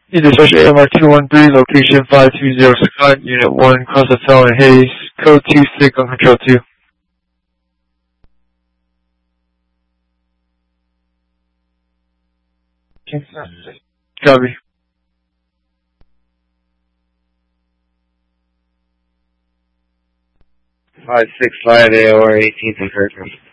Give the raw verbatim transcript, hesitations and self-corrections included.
Need to search A M R two one three, location five two zero Scott, Unit one, Cross of Fell and Hayes, code two six on Control two. Copy. five six five A O R eighteenth and Kirkman.